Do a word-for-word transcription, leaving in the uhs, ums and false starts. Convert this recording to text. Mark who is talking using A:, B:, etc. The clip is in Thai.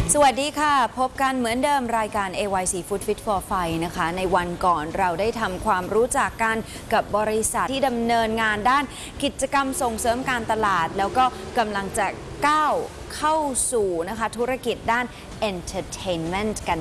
A: สวัสดีค่ะพบกันเหมือนเดิมรายการ เอ วาย ซี Food Fit for Fight นะคะในวันก่อนเราได้ทำความรู้จักกันกับบริษัทที่ดำเนินงานด้านกิจกรรมส่งเสริมการตลาดแล้วก็กำลังจะก้าวเข้าสู่นะคะธุรกิจด้าน Entertainment กัน